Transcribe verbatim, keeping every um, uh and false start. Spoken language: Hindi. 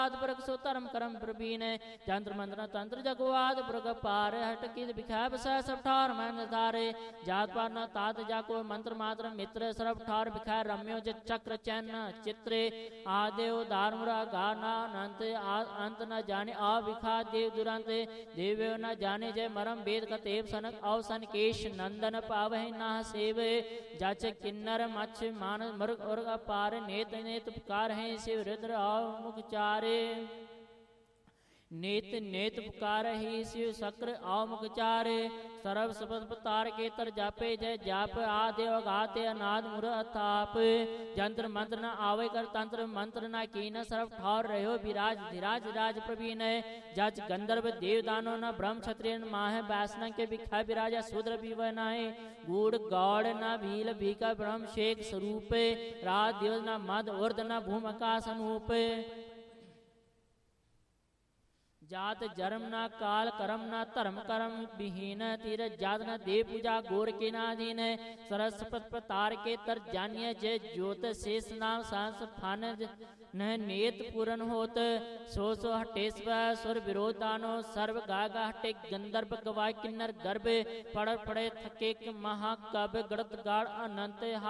पुरख सो धर्म करम प्रवीण जंत्र मंत्र तंत्र जगवाद पुरख पार हट किद बिखा बस सब ठार मन धारे जात पार न तात जाको मंत्र मात्र मित्र सर्व ठार बिखा रम्यो ज चक्र चैन चित्रे आदेव दारुरा गाना अनंत अंत न जाने आ विखा देव दुरंत देव न जाने जय मरम वेद कतेव सनक अवसन केश नंदन पावह ना सेव जच किन्नर मच्छ मान मृग और अपार नेत नेत पुकार है शिव रुद्र आव मुख चारे नेत नेत पुकार ही शिव शक्र आव मुख चारे सर्व सपद तार के तर जापे जय जाप आदेव गाते अनाद मुर अथाप जंत्र मंत्र न आवे कर तंत्र मंत्र न कीन सर्व ठौर रहो विराज धीराज राज प्रवीण जज गंधर्व देवदानो न ब्रह्म क्षत्रिय माह वैष्ण के बिखा विराजा शूद्र विवनाए गूढ़ गौड़ न भील भीका ब्रह्म शेख स्वरूप रात दिवस न मद उर्द न भूम आकाश अनूप जात जन्म न काल करम न धर्म करम विहीन तीर जात न देव पूजा गोर के नाधीन सरस्वत प्रतार के तर जानिय जय ज्योत शेष नाम सांस फान न नेत पूरन होत सो सो हटे सुर विरोधानो सर्व गागा हटे गंधर्व गवाय किन्नर गर्भ पड़ पड़े थके महाकब गड़त गाड़ अनंत